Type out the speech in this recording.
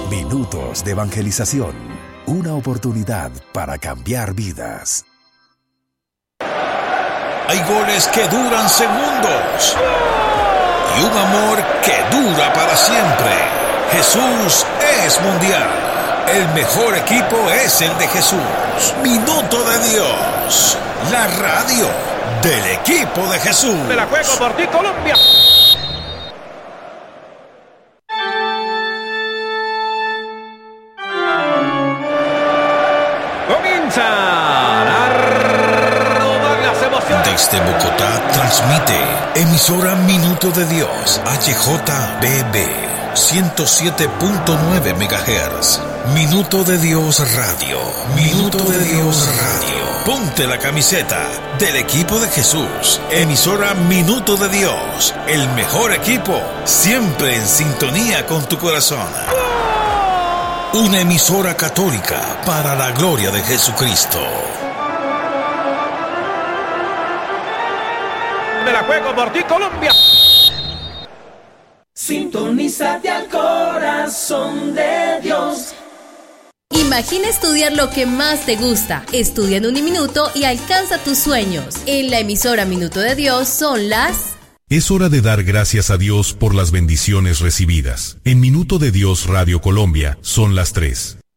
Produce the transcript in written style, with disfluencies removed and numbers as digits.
Minutos de evangelización. Una oportunidad para cambiar vidas. Hay goles que duran segundos y un amor que dura para siempre. Jesús es mundial. El mejor equipo es el de Jesús. Minuto de Dios. La radio del equipo de Jesús. Me la juego por ti, Colombia. Comienza a robar las emociones. Desde Bogotá transmite emisora Minuto de Dios, HJBB 107.9 MHz. Minuto de Dios Radio. Minuto de Dios Radio. Ponte la camiseta del equipo de Jesús. Emisora Minuto de Dios. El mejor equipo, siempre en sintonía con tu corazón. Una emisora católica para la gloria de Jesucristo. Me la juego por ti, Colombia. Sintonízate al corazón de Dios. Imagina estudiar lo que más te gusta. Estudia en un minuto y alcanza tus sueños. En la emisora Minuto de Dios son las... Es hora de dar gracias a Dios por las bendiciones recibidas. En Minuto de Dios Radio Colombia son las 3.